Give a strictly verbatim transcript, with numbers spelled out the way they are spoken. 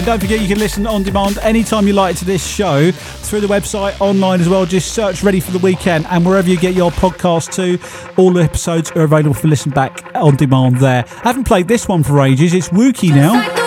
Don't forget you can listen on demand anytime you like to this show through the website, online as well. Just search Ready for the Weekend, and wherever you get your podcast to, all the episodes are available for listen back on demand there. I haven't played this one for ages. It's Wookie now.